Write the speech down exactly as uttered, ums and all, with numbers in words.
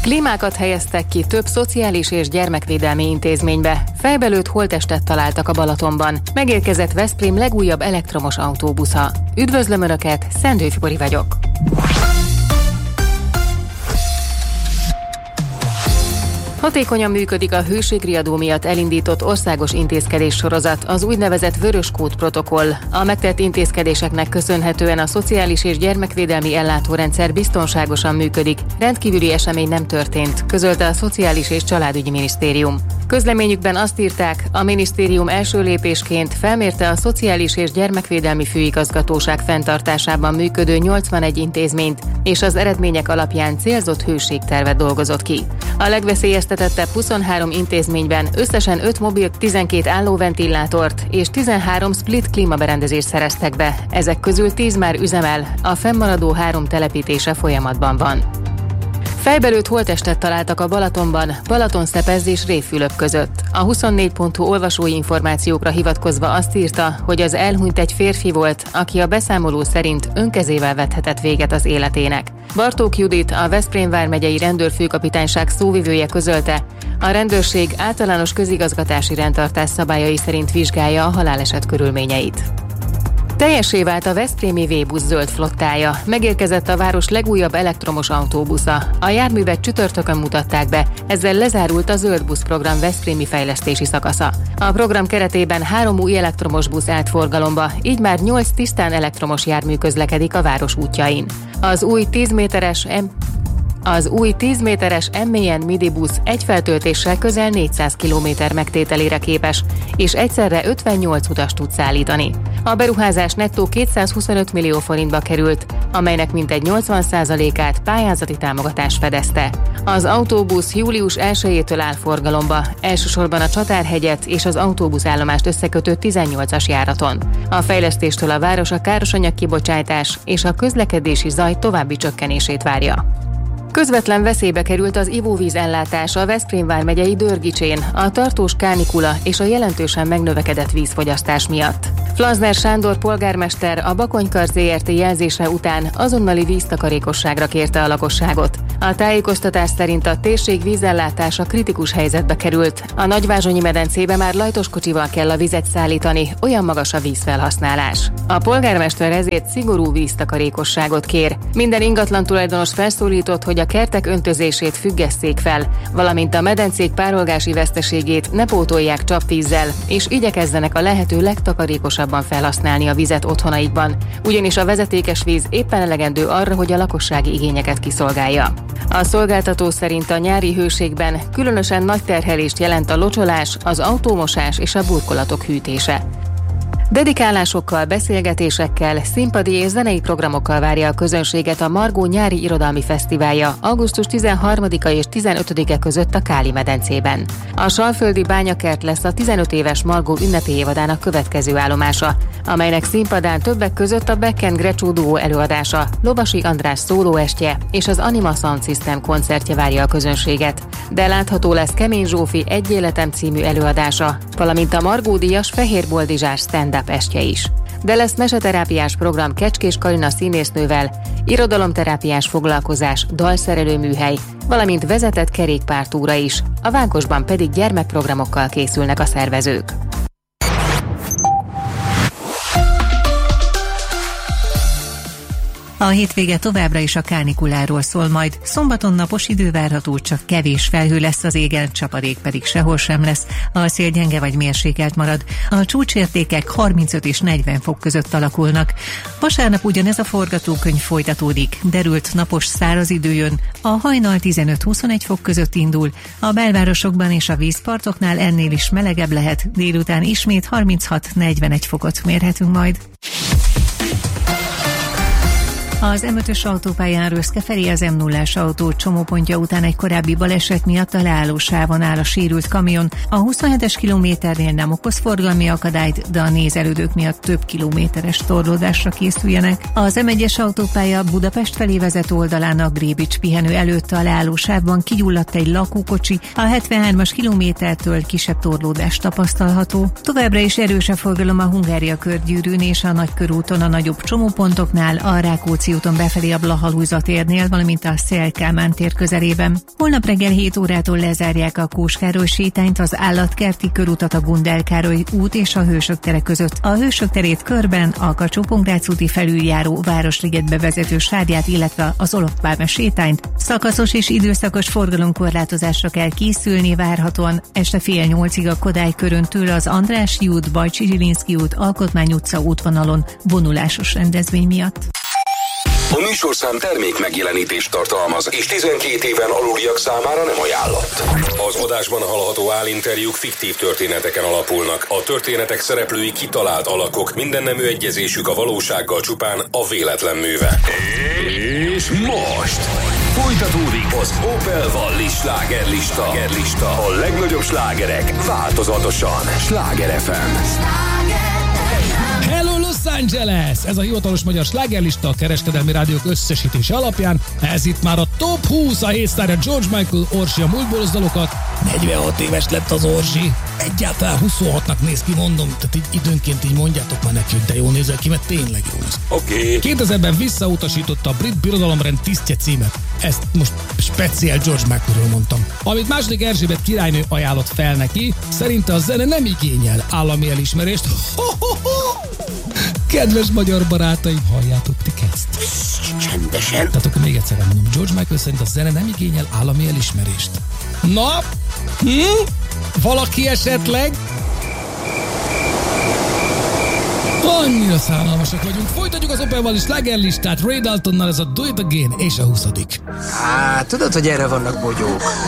Klímákat helyeztek ki több szociális és gyermekvédelmi intézménybe. Fejbelőtt holttestet találtak a Balatonban. Megérkezett Veszprém legújabb elektromos autóbusza. Üdvözlöm Önöket, Szendő Fibori vagyok. Hatékonyan működik a hőségriadó miatt elindított országos intézkedéssorozat, az úgynevezett Vöröskód protokoll. A megtett intézkedéseknek köszönhetően a szociális és gyermekvédelmi ellátórendszer biztonságosan működik. Rendkívüli esemény nem történt, közölte a Szociális és Családügyi Minisztérium. Közleményükben azt írták, a minisztérium első lépésként felmérte a Szociális és Gyermekvédelmi Főigazgatóság fenntartásában működő nyolcvanegy intézményt, és az eredmények alapján célzott hőségtervet dolgozott ki. A legveszélyeztetettebb huszonhárom intézményben összesen öt mobil, tizenkét állóventilátort és tizenhárom split klímaberendezést szereztek be. Ezek közül tíz már üzemel, a fennmaradó három telepítése folyamatban van. Fejbelőtt holttestet találtak a Balatonban, Balatonszepez és Révfülöp között. A huszonnégy pont hu olvasói információkra hivatkozva azt írta, hogy az elhunyt egy férfi volt, aki a beszámoló szerint önkezével vethetett véget az életének. Bartók Judit, a Veszprém vármegyei rendőrfőkapitányság szóvivője közölte, a rendőrség általános közigazgatási rendtartás szabályai szerint vizsgálja a haláleset körülményeit. Teljessé vált a veszprémi V-busz zöld flottája. Megérkezett a város legújabb elektromos autóbusza. A járművet csütörtökön mutatták be, ezzel lezárult a Zöld Busz program veszprémi fejlesztési szakasza. A program keretében három új elektromos busz állt forgalomba, így már nyolc tisztán elektromos jármű közlekedik a város útjain. Az új tíz méteres M... Az új tíz méteres M-mélyen midibusz egy feltöltéssel közel négyszáz kilométer megtételére képes, és egyszerre ötvennyolc utast tud szállítani. A beruházás nettó kétszázhuszonöt millió forintba került, amelynek mintegy nyolcvan százalékát pályázati támogatás fedezte. Az autóbusz július elsejétől áll forgalomba, elsősorban a Csatárhegyet és az autóbuszállomást összekötő tizennyolcas járaton. A fejlesztéstől a város a károsanyag kibocsátás és a közlekedési zaj további csökkenését várja. Közvetlen veszélybe került az ivóvíz ellátása a Veszprém vármegyei Dörgicsén, a tartós kánikula és a jelentősen megnövekedett vízfogyasztás miatt. Flanzner Sándor polgármester a Bakonykar zé er té jelzése után azonnali víztakarékosságra kérte a lakosságot. A tájékoztatás szerint a térség vízellátása kritikus helyzetbe került. A Nagyvázsonyi medencébe már lajtoskocsival kell a vizet szállítani, olyan magas a vízfelhasználás. A polgármester ezért szigorú víztakarékosságot kér. Minden ingatlan tulajdonos felszólított, hogy a kertek öntözését függesszék fel, valamint a medencék párolgási veszteségét ne pótolják csapvízzel, és igyekezzenek a lehető legtakarékosabban felhasználni a vizet otthonaikban, ugyanis a vezetékes víz éppen elegendő arra, hogy a lakossági igényeket kiszolgálja. A szolgáltató szerint a nyári hőségben különösen nagy terhelést jelent a locsolás, az autómosás és a burkolatok hűtése. Dedikálásokkal, beszélgetésekkel, színpadi és zenei programokkal várja a közönséget a Margó nyári irodalmi fesztiválja augusztus tizenharmadika és tizenötödike között a Káli-medencében. A Salföldi Bányakert lesz a tizenöt éves Margó ünnepi évadának következő állomása, amelynek színpadán többek között a Becken Grecsó duó előadása, Lovasi András szólóestje és az Anima Sound System koncertje várja a közönséget. De látható lesz Kemény Zsófi Egy életem című előadása, valamint a Margó díjas Fehér Boldizsás stand-up estje is. De lesz meseterápiás program Kecskés Karina színésznővel, irodalomterápiás foglalkozás, dalszerelő műhely, valamint vezetett kerékpártúra is. A Vágosban pedig gyermekprogramokkal készülnek a szervezők. A hétvége továbbra is a kánikuláról szól majd. Szombaton napos idő várható, csak kevés felhő lesz az égen, csapadék pedig sehol sem lesz. A szél gyenge vagy mérsékelt marad. A csúcsértékek harmincöt és negyven fok között alakulnak. Vasárnap ugyanez a forgatókönyv folytatódik. Derült napos száraz idő jön. A hajnal tizenöt-huszonegy fok között indul. A belvárosokban és a vízpartoknál ennél is melegebb lehet. Délután ismét harminchat-negyvenegy fokot mérhetünk majd. Az em ötös autópályán Röszke felé az em nullás autó csomópontja után egy korábbi baleset miatt a leállósávon áll a sérült kamion. A huszonhetes kilométernél nem okoz forgalmi akadályt, de a nézelődők miatt több kilométeres torlódásra készüljenek. Az em egyes autópálya Budapest felé vezető oldalán a Grébics pihenő előtt a leállósávban kigyulladt egy lakókocsi, a hetvenhármas kilométertől kisebb torlódás tapasztalható. Továbbra is erős a forgalom a Hungária körgyűrűn és a Nagykörúton a nagyobb csomópontoknál, a Rákóczi Rákóczi úton befelé a Blahalújza térnél, valamint a Széll-Kálmán tér közelében. Holnap reggel hét órától lezárják a Kós Károly sétányt, az Állatkerti körutat, a Gundel Károly út és a Hősök tere között. A Hősök terét körben a Kacsó-Pongrác úti felüljáró Városligetbe vezető sávját, illetve az Olof-Pálme sétányt szakaszos és időszakos forgalomkorlátozásra kell készülni, várhatóan este fél nyolcig a Kodály körön tőle az Andrássy út, Bajcsi Zsilinszky út, Alkotmány utca útvonalon vonulásos rendezvény miatt. A műsorszám termék megjelenítést tartalmaz, és tizenkét éven aluliak számára nem ajánlott. Az adásban hallható állinterjúk fiktív történeteken alapulnak. A történetek szereplői kitalált alakok, minden nemű egyezésük a valósággal csupán a véletlen műve. És most folytatódik az Opel Vallis slágerlista. A legnagyobb slágerek változatosan. Sláger ef em. Hello Los Angeles! Ez a hivatalos magyar slágerlista a kereskedelmi rádiók összesítése alapján. Ez itt már a top húsz, a hétsztárja George Michael, Orsi a múltból az dalokat. negyvenhat éves lett az Orsi. Egyáltalán huszonhatnak néz ki, mondom, tehát így időnként így mondjátok már neki, hogy de jól nézel ki, mert tényleg jól néz. Oké. Okay. kétezerben visszautasította a Brit Birodalomrend tisztje címet. Ezt most speciál George Michaelről mondtam. Amit második Erzsébet királynő ajánlott fel neki, szerinte a zene nem igényel állami elismerést. Ho, ho, ho! Kedves magyar barátaim, halljátok ti ezt? Csendesen. Tehát akkor még egyszer mondom, George Michael szerint a zene nem igényel állami elismerést. Na? Hm? Valaki esetleg? Annyira szánalmasak vagyunk. Folytatjuk az Opel Vallis slágerlistát Ray Daltonnal, ez a Do It Again és a huszadik. Á, tudod, hogy erre vannak bogyók.